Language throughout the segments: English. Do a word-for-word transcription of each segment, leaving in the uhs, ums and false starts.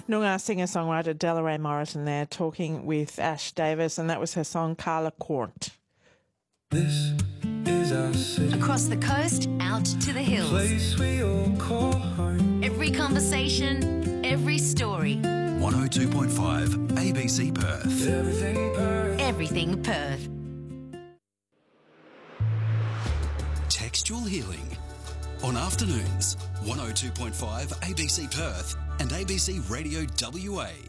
Noongar singer-songwriter Delaray Morrison there talking with Ash Davis, and that was her song Carla Court. This is our city. Across the coast, out to the hills. Place we all call home. Every conversation, every story. one oh two point five A B C Perth. Everything Perth. Everything Perth. Textual healing. On afternoons, one oh two point five A B C Perth and A B C Radio W A.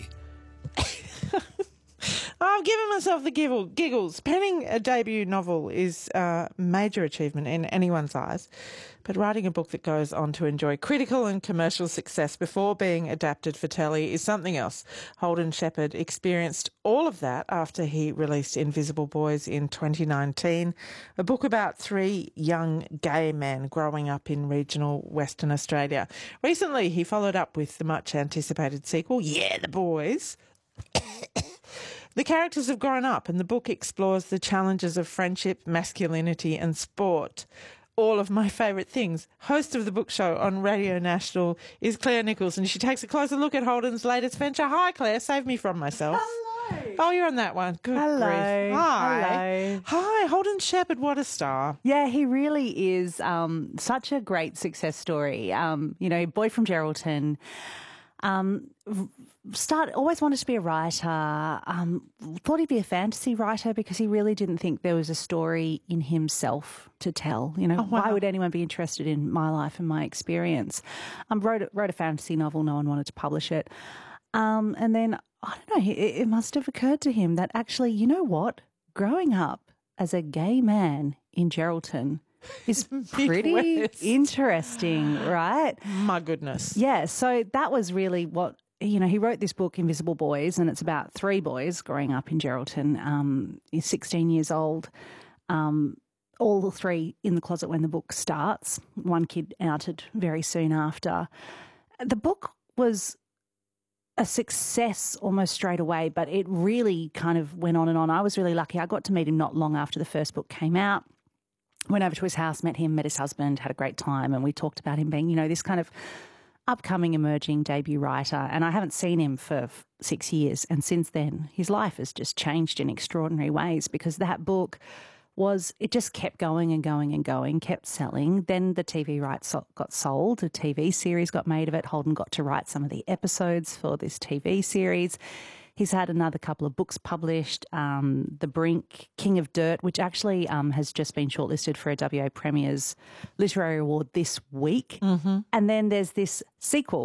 I'm giving myself the giggle, giggles. Penning a debut novel is a major achievement in anyone's eyes, but writing a book that goes on to enjoy critical and commercial success before being adapted for telly is something else. Holden Shepherd experienced all of that after he released Invisible Boys in twenty nineteen, a book about three young gay men growing up in regional Western Australia. Recently, he followed up with the much-anticipated sequel, Yeah, The Boys. The characters have grown up and the book explores the challenges of friendship, masculinity and sport. All of my favourite things. Host of the book show on Radio National is Claire Nichols, and she takes a closer look at Holden's latest venture. Hi, Claire. Save me from myself. Hello. Oh, you're on that one. Good Hello. grief. Hi. Hello. Hi, Holden Shepherd. What a star. Yeah, he really is um, such a great success story. Um, you know, boy from Geraldton. Um, start always wanted to be a writer. Um, thought he'd be a fantasy writer because he really didn't think there was a story in himself to tell. You know, Oh, wow. why would anyone be interested in my life and my experience? Um, wrote a- wrote a fantasy novel. No one wanted to publish it. Um, and then I don't know. It, it must have occurred to him that actually, you know what? Growing up as a gay man in Geraldton is pretty West. interesting, right? My goodness. Yeah, so that was really what, you know, he wrote this book, Invisible Boys, and it's about three boys growing up in Geraldton. Um, he's sixteen years old, um, all three in the closet when the book starts. One kid outed very soon after. The book was a success almost straight away, but it really kind of went on and on. I was really lucky. I got to meet him not long after the first book came out. Went over to his house, met him, met his husband, had a great time, and we talked about him being, you know, this kind of upcoming emerging debut writer. And I haven't seen him for f- six years. And since then, his life has just changed in extraordinary ways because that book was, it just kept going and going and going, kept selling. Then the T V rights so- got sold. A T V series got made of it. Holden got to write some of the episodes for this T V series. He's had another couple of books published, um, The Brink, King of Dirt, which actually um, has just been shortlisted for a W A Premier's Literary Award this week. Mm-hmm. And then there's this sequel